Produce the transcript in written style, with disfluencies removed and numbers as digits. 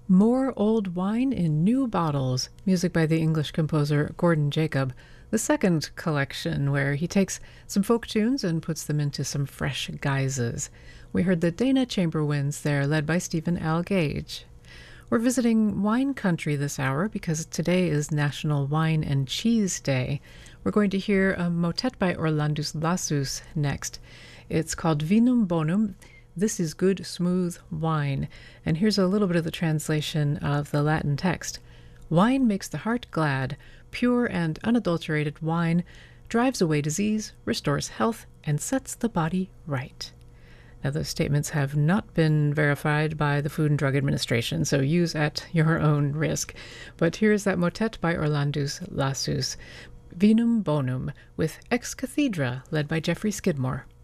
More Old Wine in New Bottles, music by the English composer Gordon Jacob, the second collection where he takes some folk tunes and puts them into some fresh guises. We heard the Dana Chamber Winds there, led by Stephen L. Gage. We're visiting wine country this hour because today is National Wine and Cheese Day. We're going to hear a motet by Orlandus Lassus next. It's called Vinum Bonum. This is good, smooth wine. And here's a little bit of the translation of the Latin text. Wine makes the heart glad. Pure and unadulterated wine drives away disease, restores health, and sets the body right. Now, those statements have not been verified by the Food and Drug Administration, so use at your own risk. But here's that motet by Orlandus Lassus, Vinum Bonum, with Ex Cathedra, led by Jeffrey Skidmore.